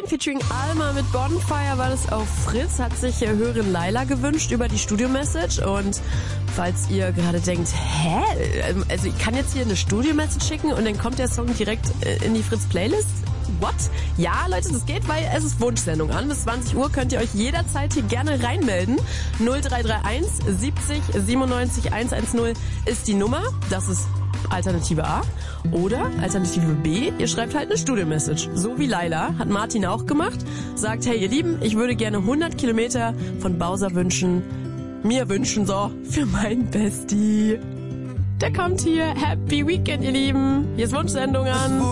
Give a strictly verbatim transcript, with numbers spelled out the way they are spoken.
featuring Alma mit Bonfire war das auf Fritz, hat sich äh, Hörerin Laila gewünscht über die Studio-Message. Und falls ihr gerade denkt, hä, also ich kann jetzt hier eine Studio-Message schicken und dann kommt der Song direkt äh, in die Fritz-Playlist? What? Ja, Leute, das geht, weil es ist Wunschsendung an. Bis zwanzig Uhr könnt ihr euch jederzeit hier gerne reinmelden. null drei drei eins siebzig siebenundneunzig hundertzehn ist die Nummer. Das ist Alternative A. Oder Alternative B, ihr schreibt halt eine Studio-Message. So wie Laila, hat Martin auch gemacht. Sagt, hey ihr Lieben, ich würde gerne hundert Kilometer von Bowser wünschen. Mir wünschen so für meinen Bestie. Der kommt hier. Happy Weekend, ihr Lieben. Hier ist Wunschsendung an.